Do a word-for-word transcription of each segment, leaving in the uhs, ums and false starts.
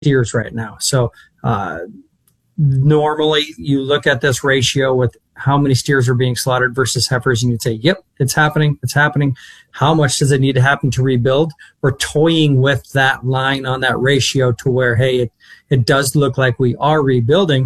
steers right now. So uh, normally you look at this ratio with how many steers are being slaughtered versus heifers, and you'd say, yep, it's happening, it's happening. How much does it need to happen to rebuild? We're toying with that line on that ratio to where, hey, it, it does look like we are rebuilding,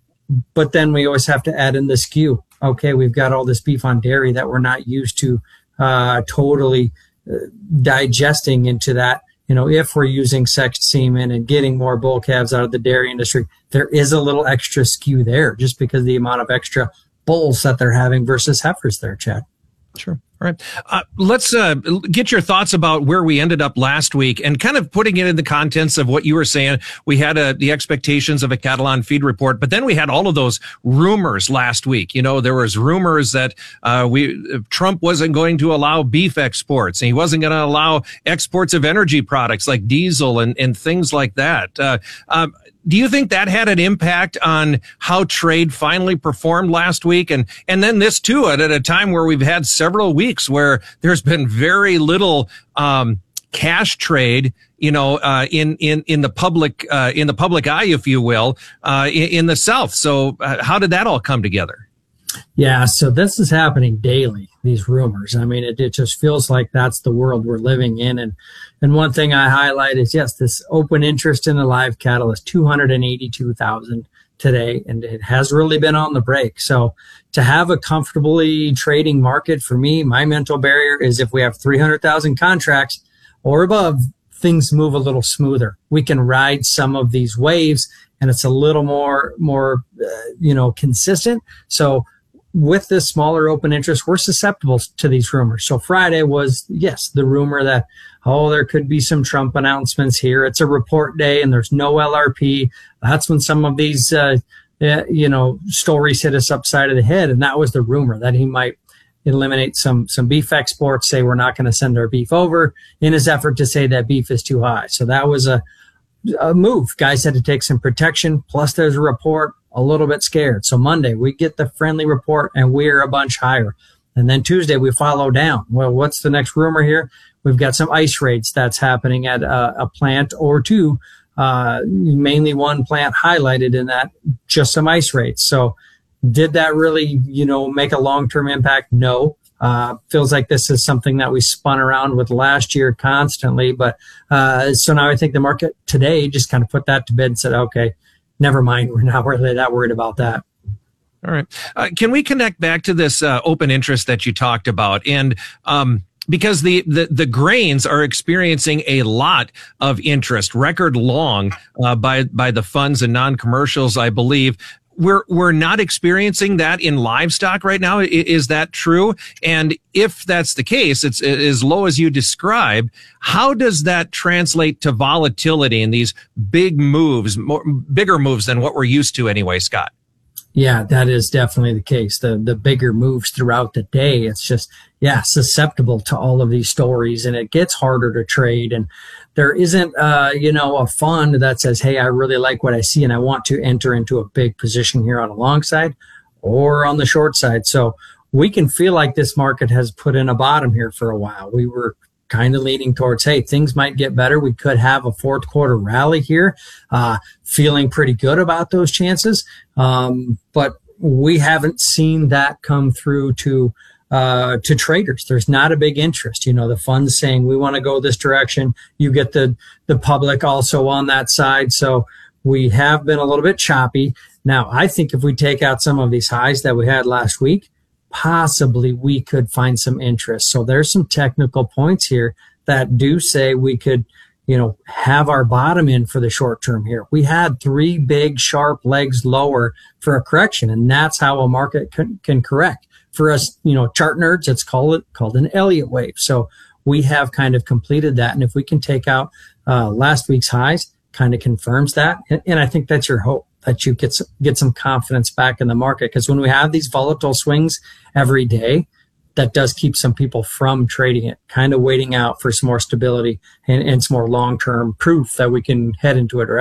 but then we always have to add in the skew. Okay, we've got all this beef on dairy that we're not used to uh, totally uh, digesting into that. You know, if we're using sexed semen and getting more bull calves out of the dairy industry, there is a little extra skew there just because of the amount of extra bulls that they're having versus heifers there, Chad. Sure. All right. Uh, let's uh, get your thoughts about where we ended up last week and kind of putting it in the contents of what you were saying. We had uh, the expectations of a cattle on feed report, but then we had all of those rumors last week. You know, there was rumors that uh, we Trump wasn't going to allow beef exports and he wasn't going to allow exports of energy products like diesel and, and things like that. Uh, um, Do you think that had an impact on how trade finally performed last week? And, and then this too, at, at a time where we've had several weeks where there's been very little, um, cash trade, you know, uh, in, in, in the public, uh, in the public eye, if you will, uh, in, in the South. So uh, how did that all come together? Yeah, so this is happening daily, these rumors. I mean, it, it just feels like that's the world we're living in. And and one thing I highlight is, yes, this open interest in the live cattle is two hundred eighty-two thousand today, and it has really been on the break. So to have a comfortably trading market, for me, my mental barrier is if we have three hundred thousand contracts or above, things move a little smoother. We can ride some of these waves, and it's a little more, more uh, you know, consistent. So with this smaller open interest, we're susceptible to these rumors. So Friday was, yes, the rumor that, oh, there could be some Trump announcements here. It's a report day and there's no L R P. That's when some of these, uh, you know, stories hit us upside of the head. And that was the rumor that he might eliminate some, some beef exports, say we're not going to send our beef over in his effort to say that beef is too high. So that was a, a move. Guys had to take some protection. Plus there's a report. A little bit scared. So Monday we get the friendly report and we're a bunch higher. And then Tuesday we follow down. Well, what's the next rumor here? We've got some ice raids that's happening at a, a plant or two, uh, mainly one plant highlighted in that, just some ice raids. So did that really, you know, make a long-term impact? No. Uh, feels like this is something that we spun around with last year constantly. But, uh, so now I think the market today just kind of put that to bed and said, okay, never mind. We're not really that worried about that. All right. Uh, can we connect back to this uh, open interest that you talked about? And um, because the, the the grains are experiencing a lot of interest, record long uh, by by the funds and non-commercials, I believe. We're we're not experiencing that in livestock right now. Is that true? And if that's the case, it's as low as you described. How does that translate to volatility in these big moves, more, bigger moves than what we're used to anyway, Scott? Yeah, that is definitely the case. The the bigger moves throughout the day, it's just, yeah, susceptible to all of these stories, and it gets harder to trade. And there isn't, uh, you know, a fund that says, hey, I really like what I see and I want to enter into a big position here on the long side or on the short side. So we can feel like this market has put in a bottom here for a while. We were kind of leaning towards, hey, things might get better. We could have a fourth quarter rally here, uh, feeling pretty good about those chances. Um, but we haven't seen that come through to, uh, to traders. There's not a big interest. You know, the funds saying we want to go this direction. You get the, the public also on that side. So we have been a little bit choppy. Now, I think if we take out some of these highs that we had last week, possibly we could find some interest. So there's some technical points here that do say we could, you know, have our bottom in for the short term here. We had three big sharp legs lower for a correction, and that's how a market can, can correct. For us, you know, chart nerds, it's called it called an Elliott wave. So we have kind of completed that. And if we can take out uh, last week's highs, kind of confirms that. And, and I think that's your hope, that you get some, get some confidence back in the market. Because when we have these volatile swings every day, that does keep some people from trading it, kind of waiting out for some more stability and, and some more long-term proof that we can head into a direction.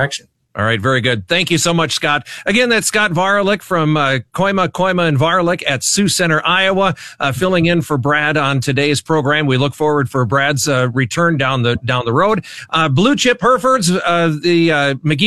All right, very good. Thank you so much, Scott. Again, that's Scott Varlick from uh, Koima, Koima and Varlick at Sioux Center, Iowa, uh, filling in for Brad on today's program. We look forward for Brad's uh, return down the down the road. Uh, Blue Chip Herefords, uh, the uh, McGee